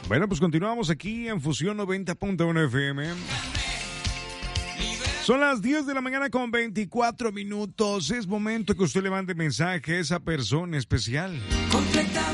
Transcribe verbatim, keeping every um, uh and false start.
Bueno, pues continuamos aquí en Fusión noventa punto uno F M. Son las diez de la mañana con veinticuatro minutos. Es momento que usted le mande mensaje a esa persona especial.